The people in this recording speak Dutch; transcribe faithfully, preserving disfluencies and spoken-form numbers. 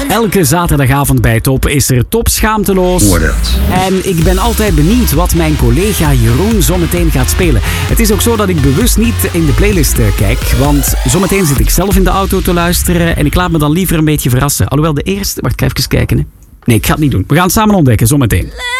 Elke zaterdagavond bij Top is er Top Schaamteloos. En ik ben altijd benieuwd wat mijn collega Jeroen zometeen gaat spelen. Het is ook zo dat ik bewust niet in de playlist kijk, want zometeen zit ik zelf in de auto te luisteren en ik laat me dan liever een beetje verrassen. Alhoewel de eerste... Wacht, ik ga even kijken. Hè. Nee, ik ga het niet doen. We gaan het samen ontdekken, zometeen.